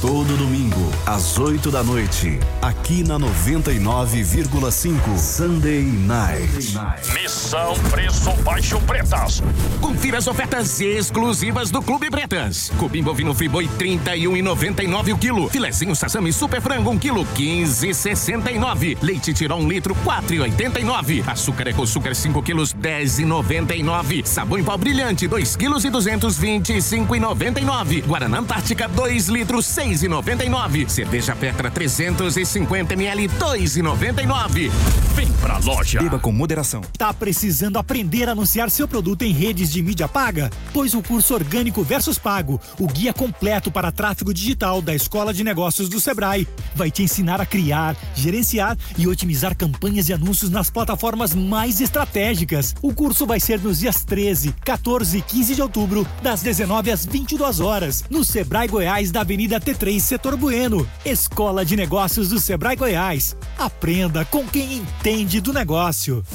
Todo domingo, às 8 da noite, aqui na 99,5 Sunday Night. Missão Preço Baixo Bretas. Confira as ofertas exclusivas do Clube Bretas. Cupim bovino Friboi 31,99 o quilo. Filezinho Sassami Super Frango 1 quilo 15,69. Leite Tirol 1 litro 4,89. Açúcar Ecoçúcar 5 quilos 10,99. Sabão em pó brilhante 2 quilos e 225,99. Guaraná Antártica 2 litros 6,99. Cerveja Petra 350 ml 2,99. Vem pra loja. Beba com moderação. Tá precisando aprender a anunciar seu produto em redes de mídia paga? Pois o curso Orgânico versus Pago, o guia completo para tráfego digital da Escola de Negócios do Sebrae, vai te ensinar a criar, gerenciar e otimizar campanhas de anúncios nas plataformas mais estratégicas. O curso vai ser nos dias 13, 14 e 15 de outubro, das 19 às 22 horas, no Sebrae Goiás, da Avenida T3, Setor Bueno. Escola de Negócios do Sebrae Goiás. Aprenda com quem entende do negócio.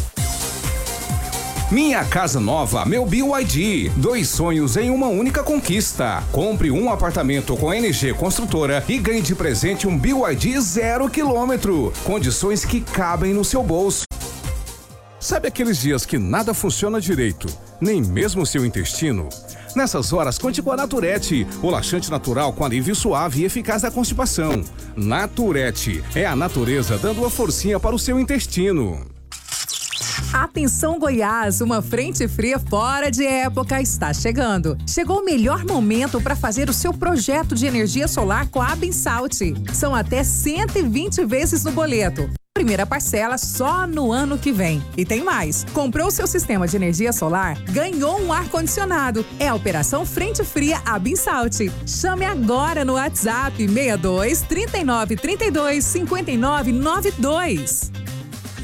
Minha Casa Nova, meu BYD. 2 sonhos em uma única conquista. Compre um apartamento com NG Construtora e ganhe de presente um BYD 0 km. Condições que cabem no seu bolso. Sabe aqueles dias que nada funciona direito, nem mesmo o seu intestino? Nessas horas, conte com a Naturete, o laxante natural com alívio suave e eficaz da constipação. Naturete é a natureza dando uma forcinha para o seu intestino. Atenção Goiás, uma frente fria fora de época está chegando. Chegou o melhor momento para fazer o seu projeto de energia solar com a Abensalt. São até 120 vezes no boleto. Primeira parcela só no ano que vem. E tem mais. Comprou seu sistema de energia solar? Ganhou um ar-condicionado. É a Operação Frente Fria Abensalt. Chame agora no WhatsApp 62 39 32 59 92.